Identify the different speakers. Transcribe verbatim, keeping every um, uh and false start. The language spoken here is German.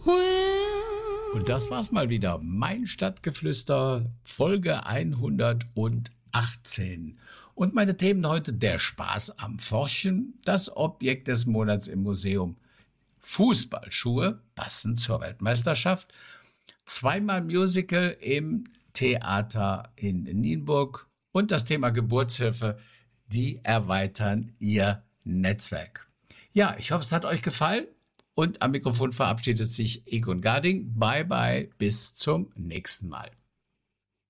Speaker 1: Und das war's mal wieder. Mein Stadtgeflüster, Folge hundertachtzehn. Und meine Themen heute: der Spaß am Forschen, das Objekt des Monats im Museum, Fußballschuhe, passend zur Weltmeisterschaft, zweimal Musical im Theater in Nienburg und das Thema Geburtshilfe, die erweitern ihr Netzwerk. Ja, ich hoffe, es hat euch gefallen. Und am Mikrofon verabschiedet sich Egon Garding. Bye bye, bis zum nächsten Mal.